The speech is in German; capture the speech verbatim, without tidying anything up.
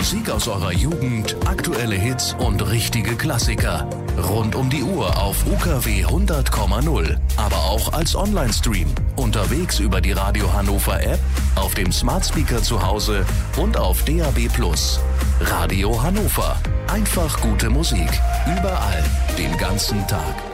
Musik aus eurer Jugend, aktuelle Hits und richtige Klassiker. Rund um die Uhr auf U K W hundert Komma null. Aber auch als Online-Stream. Unterwegs über die Radio Hannover App, auf dem Smart Speaker zu Hause und auf D A B plus. Radio Hannover. Einfach gute Musik. Überall. Den ganzen Tag.